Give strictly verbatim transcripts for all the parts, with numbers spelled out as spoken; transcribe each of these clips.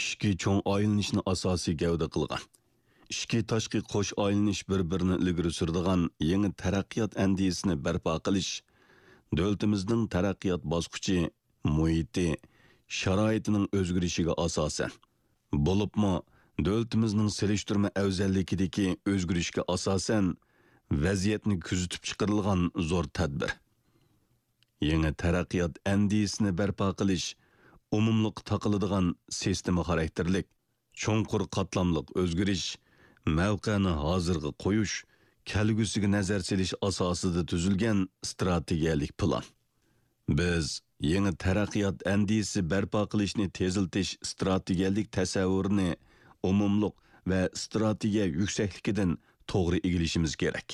Ishki cho'ng aylanishni asosiy gavda qilgan. Ishki tashqi qo'sh aylanish bir-birini ilgari suradigan yangi taraqqiyot andisini barpo qilish, davlatimizning taraqqiyot bosqichi, muhiti, sharoitining o'zgarishiga asosan, bo'libmi davlatimizning selishtirma afzalligidagi o'zgarishga asosan vaziyatni kuzatib chiqarilgan zo'r tadbir. Yangi taraqqiyot andisini barpo qilish umumliq taqiladigan sistema xarakterlik, cho'nqur qatlamliq o'zgarish, mavqeni hozirga qo'yish, kelgusiga nazar selish asosida tuzilgan strategiyalik plan. Biz yangi taraqqiyot andisi barpo qilishni teziltish strategiyalik tasavvurini umumliq va strategiya yuksakligidan to'g'ri egilishimiz kerak.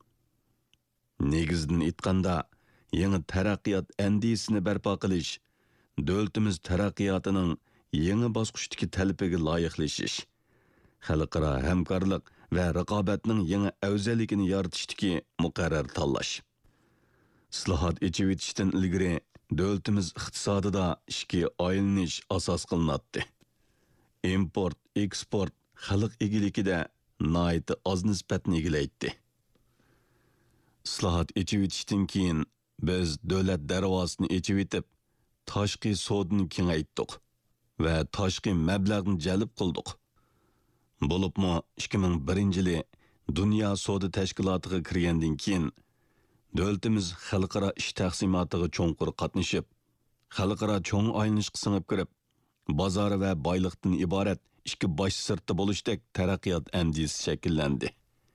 Negizdan aytganda, yangi taraqqiyot andisini barpo qilish davlatimiz taraqqiyotining yangi bosqichdagi talabiga loyiqlashish, xalqaro hamkorlik va raqobatning yangi afzalligini yoritishdagi muqarrar tanlash. Islohot echivitishdan ilgari davlatimiz iqtisodida ishki aylanish asos qilinadi. Import, eksport, xalq egiligida noiti oz nisbatni egilaydi. Islohot echivitishdan keyin biz davlat darvozasini echivitib, tashqi sodini kengaytdik va tashqi mablag'ni jalb qildik. Bo'libmi ikki ming birinchi yili Dunyo savdo tashkilotiga kirgandan keyin davlatimiz xalqaro ish taqsimotiga cho'nqur qatnashib, xalqaro cho'ng aylanishga singib kirib, bozor va boyliqdan iborat ikki bosh sirti bo'lishdek taraqqiyot andisi shakllandi.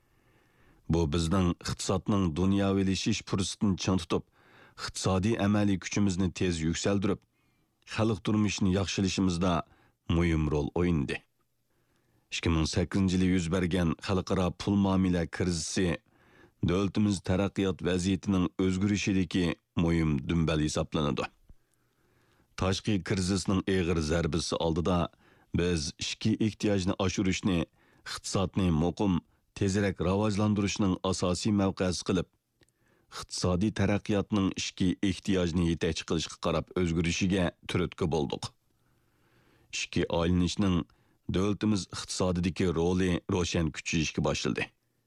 Bu bizning iqtisodning dunyovilashish fursatini ching tutib, iqtisodiy amaliy kuchimizni tez yuksaltirib, xalq turmushini yaxshilashimizda muhim rol o'ynadi. ikki ming sakkizinchi yili yuz bergan xalqaro pul muomala krizisi davlatimiz taraqqiyot vaziyatining o'zgarishidagi muhim dumbal hisoblanadi. Tashqi krizisning og'ir zarbasi oldida biz ishki ehtiyojni oshirishni, iqtisodni muqim, tezroq rivojlantirishning asosiy mavqesi qilib, iqtisodiy taraqqiyotning ishki ehtiyojni yetakchi qilishga qarab o'zgarishiga turtki bo'ldik. Ishki aylanishning davlatimiz iqtisodidagi roli ro'shan kuchayishga boshladi.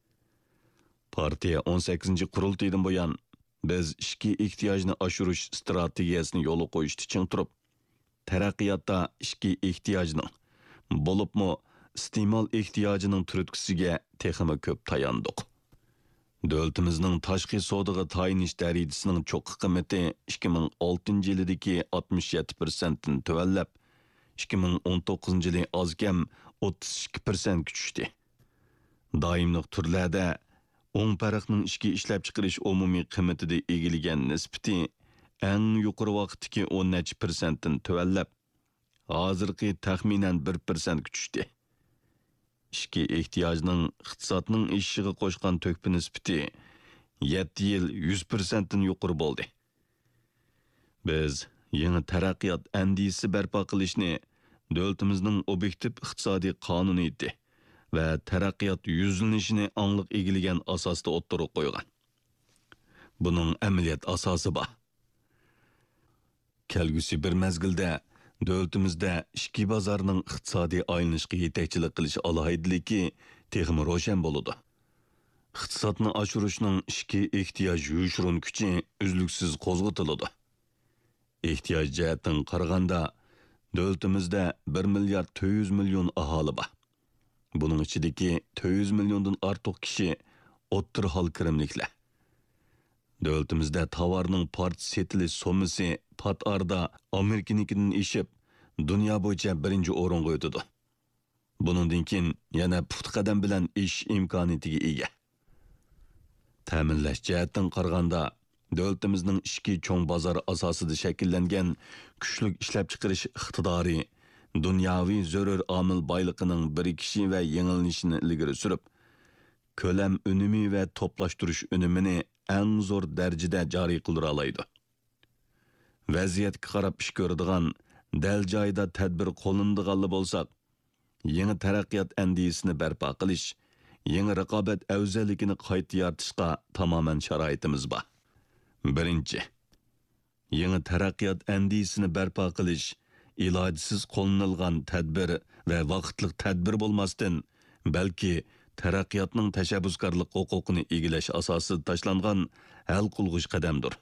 Partiya o'n sakkizinchi qurultaydan buyon biz ishki ehtiyojni oshirish strategiyasini yo'l qo'yishni ching turib, taraqqiyotda ishki ehtiyojning, bo'libmi iste'mol ehtiyojining turtkisiga texmi ko'p tayandik. Davlatimizning tashqi savdoga tayinish darajasining cho'qqi qiymati ikki ming oltinchi yildagi oltmish yetti persentdan tuvallab, ikki ming o'n to'qqizinchi yili ozkam o'ttiz ikki persent tushdi. Doimliq turlarda o'ng farqning ishki ishlab chiqarish umumiy qiymatida egilgan nisbati eng yuqori vaqtdagi o'n necha persentdan tuvallab, hozirgi taxminan bir persent tushdi. Ishki ehtiyojning iqtisodning ishiga qo'shgan to'kpi nisbati yetti yil yuz persentdan yuqori bo'ldi. Biz yangi taraqqiyot andisi barpo qilishni davlatimizning obyektiv iqtisodiy qonuniyati va taraqqiyot yuzlanishini angliq egilgan asosda o'ttirib qo'ygan. Buning amaliyot asosi bor. Kelgusi bir mezgilda davlatimizda ishki bozorining iqtisodiy aylanishga yetakchilik qilish alohidaligi texmi ro'shan bo'ladi. Iqtisodni oshirishning ishki ehtiyoj yushurun kuchi uzluksiz qo'zg'atiladi. Ehtiyoj jihatdan qaraganda davlatimizda bir milliard to'rt yuz million aholi bor. Buning ichidagi to'rt yuz milliondan ortiq kishi o'ttir hol kirimliklar. Davlatimizda tovarning part setilish sommasi pat arda Amerikanikidan eshib, dunyo bo'yicha birinchi o'ringa o'tadi. Buningdan keyin yana puxta qadam bilan ish imkoniyatiga ega. Ta'minlash jihatdan qaraganda davlatimizning ishki cho'ng bozori asosida shakllangan kuchli ishlab chiqarish iqtidori dunyoviy zarur omil boyligining birikishi va yengillanishini ilgari surib, ko'lam unumi va to'plashtirish unumini eng zo'r darajada joriy qildira oladi. Vaziyatga qarab ish ko'radigan, dal joyida tadbir qo'llanadiganlar bo'lsak, yangi taraqqiyot andisini barpo qilish, yangi raqobat afzalligini qayta yaratishga tamoman sharoitimiz bor. Birinchi, yangi taraqqiyot andisini barpo qilish, ilojisiz qo'llanilgan tadbir va vaqtliq tadbir bo'lmasdan, balki taraqqiyotning tashabbuskorlik huquqini egilash asosida tashlangan hal qilg'uch qadamdir.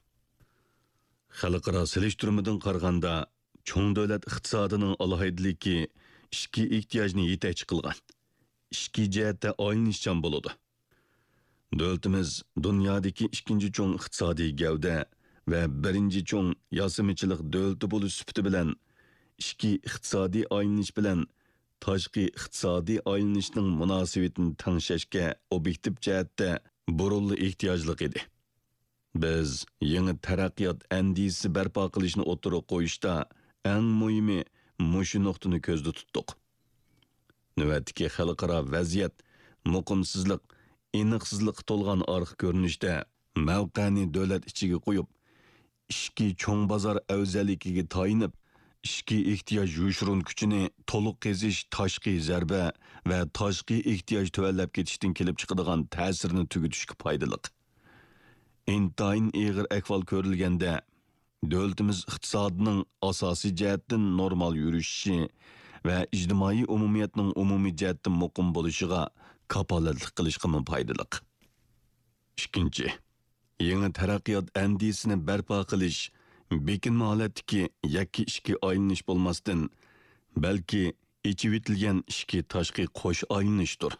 Xalqaro selishtirmadan qaraganda, cho'ng davlat iqtisodining alohidligi ishki ehtiyojni yetakchi qilgan. Ishki jihatda olinishchan bo'ladi. Davlatimiz dunyodagi ikkinchi cho'ng iqtisodiy gavda va birinchi cho'ng yosimichilik davlati bo'lish sifati bilan ishki iqtisodiy oylanish bilan tashqi iqtisodiy oylanishning munosabatini tanglashga obyektiv jihatda burunli ehtiyojli edi. Biz yangi taraqqiyot andisi barpo qilishni o'tirib qo'yishda eng muhimi mushu nuqtani ko'zda tutdik. Navbatdagi xalqaro vaziyat muqimsizlik, aniqsizlik to'lgan orqa ko'rinishda mavqani davlat ichiga qo'yib, ishki cho'ng bozor afzalligiga tayinib, ishki ehtiyoj yushurun kuchini to'liq kezish tashqi zarba va tashqi ehtiyoj tuvallab ketishdan kelib chiqadigan ta'sirni tugutishga foydali. Intayin ig'ir ahvol ko'rilganda, davlatimiz iqtisodining asosiy jihatdan normal yurishi va ijtimoiy umumiyatning umumiy jihatdan muqim bo'lishiga kapolatlik qilishga foydali. Ikkinchi, yangi taraqqiyot andisini barpo qilish bekinma holatdagi yakki ishki oylanish bo'lmasdan, balki ichivitilgan ishki tashqi qo'sh oylanishdir.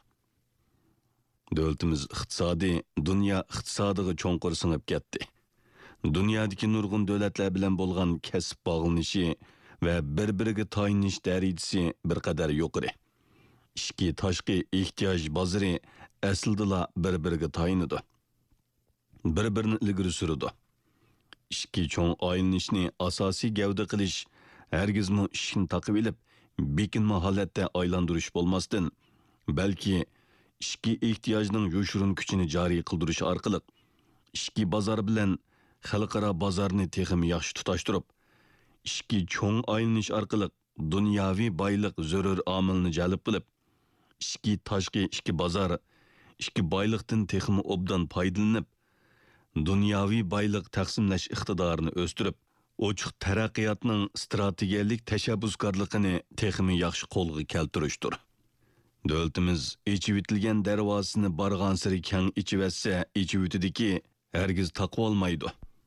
Davlatimiz iqtisodi dunyo iqtisodiga cho'nqur singib ketdi. Dunyodagi nurg'un davlatlar bilan bo'lgan kasb bog'lanishi va bir-biriga tayinish darajasi bir qadar yuqori. Ishki tashqi ehtiyoj bozori aslida bir-biriga tayinadi. Bir-birini ilgari suradi. Ishki cho'ng oylanishni asosiy gavda qilish hargizmi ishni taqib olib, bekinma holatda aylantirish bo'lmasdan, balki ishki ehtiyojning yoshurun kuchini joriy qildirish orqali ishki bozor bilan xalqaro bozorni texim yaxshi tutashtirib, ishki cho'ng aylanish orqali dunyoviy boylik zarur omilni jalb qilib, ishki tashqi ishki bozor, ishki boylikdan texim obdan foydalanib, dunyoviy boylik taqsimlash iqtidorini o'stirib, ochiq taraqqiyotning strategiyalik tashabbuskorligini texmi yaxshi qo'lga keltirishdir. Davlatimiz ichivitilgan darvozasini bargan sari keng ichivatsa, ichivitidiki hargiz taqib olmaydi.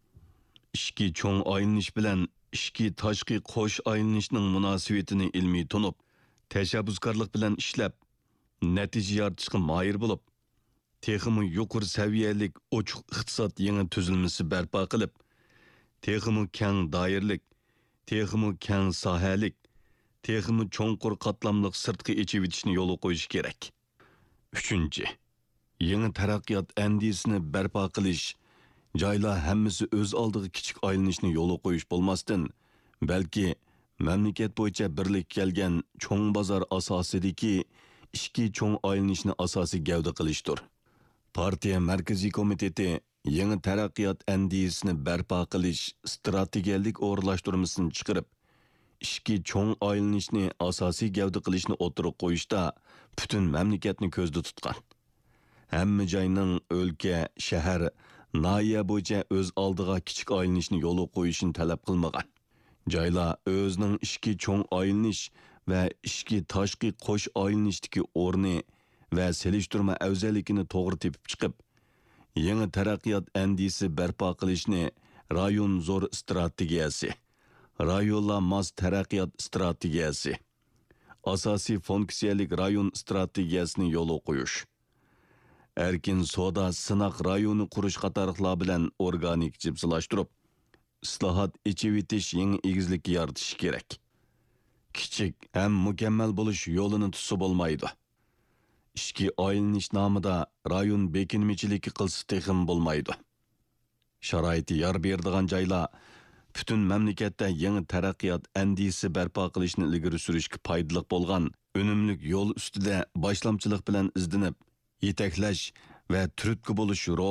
Ishki cho'ng aylanish bilan ishki tashqi qo'sh aylanishning munosabatini ilmiy tunib, tashabbuskorlik bilan ishlab, natija yaratishga moyil bo'lib, texmi yuqori saviyalik ochiq iqtisod yangi tuzilmasi barpo qilib, texmi keng doirlik, texmi keng sohalik, texmi cho'nqur qatlamliq sirtqi ichivitishni yo'l qo'yish kerak. Uchinchi, yangi taraqqiyot andisini barpo qilish, joylar hammasi o'z oldiga kichik aylanishni yo'l qo'yish bo'lmasdan, balki mamlakat bo'yicha birlik kelgan cho'ng bozor asosidagi ishki cho'ng aylanishni asosiy gavda qilishdir. Partiya Markaziy komiteti yangi taraqqiyot andisini barpo qilish strategiyalik o'rlashtirmasini chiqarib, ishki cho'ng aylanishni asosiy gavda qilishni o'tirib qo'yishda butun mamlakatni ko'zda tutgan. Hamma joyning o'lka, shahar, noya bo'yicha o'z oldiga kichik aylanishni yo'l qo'yishini talab qilmagan. Joylar o'zining ishki cho'ng aylanish va ishki tashqi qo'sh aylanishdagi o'rni va selishtirma afzalligini to'g'ri tepib chiqib, yangi taraqqiyot andisi barpo qilishni rayon zo'r strategiyasi, rayonlar mos taraqqiyot strategiyasi, asosiy funksiyalik rayon strategiyasini yo'l qo'yish, erkin soda sinoq rayoni qurish qatorliqlar bilan organik jipsilashtirib, islohot ichivitish yangi egizlik yaratish kerak. Kichik ham mukammal bo'lish yo'lini tutsa bo'lmaydi. Ishki aylanish nomida rayon bekinmichiligi qilsa texim bo'lmaydi. Sharoiti yar berdigan joylar butun mamlakatda yangi taraqqiyot andisi barpo qilishni ilgari surishga foydali bo'lgan unumli yo'l ustida boshlamchilik bilan izlanib, yetaklash va turtki bo'lish